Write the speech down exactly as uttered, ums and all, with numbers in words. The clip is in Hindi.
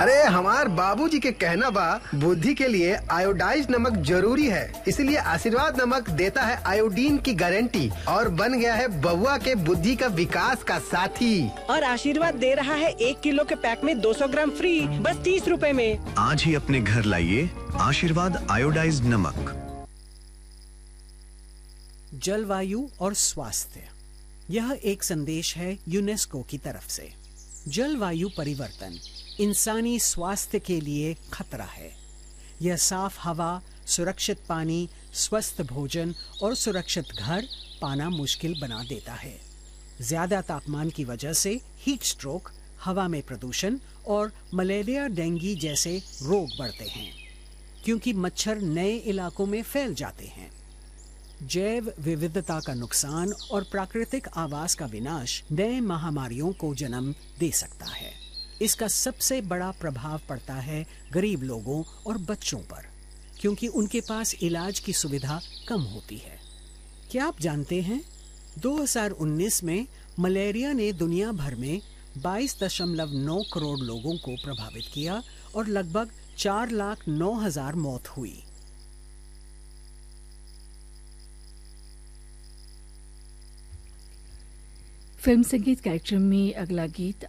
अरे हमार बाबूजी के कहना बा बुद्धि के लिए आयोडाइज नमक जरूरी है, इसलिए आशीर्वाद नमक देता है आयोडीन की गारंटी और बन गया है बउआ के बुद्धि का विकास का साथी। और आशीर्वाद दे रहा है एक किलो के पैक में दो सौ ग्राम फ्री, बस तीस रुपए में। आज ही अपने घर लाइए आशीर्वाद आयोडाइज नमक। जलवायु और स्वास्थ्य, यह एक संदेश है यूनेस्को की तरफ से। जलवायु परिवर्तन इंसानी स्वास्थ्य के लिए खतरा है। यह साफ हवा, सुरक्षित पानी, स्वस्थ भोजन और सुरक्षित घर पाना मुश्किल बना देता है। ज्यादा तापमान की वजह से हीट स्ट्रोक, हवा में प्रदूषण और मलेरिया, डेंगू जैसे रोग बढ़ते हैं, क्योंकि मच्छर नए इलाकों में फैल जाते हैं। जैव विविधता का नुकसान और प्राकृतिक आवास का विनाश नए महामारियों को जन्म दे सकता है। इसका सबसे बड़ा प्रभाव पड़ता है गरीब लोगों और बच्चों पर, क्योंकि उनके पास इलाज की सुविधा कम होती है। क्या आप जानते हैं, दो हज़ार उन्नीस में मलेरिया ने दुनिया भर में बाईस दशमलव नौ करोड़ लोगों को प्रभावित किया और लगभग चार लाख नौ हजार मौत हुई। फिल्म संगीत कार्यक्रम में अगला गीत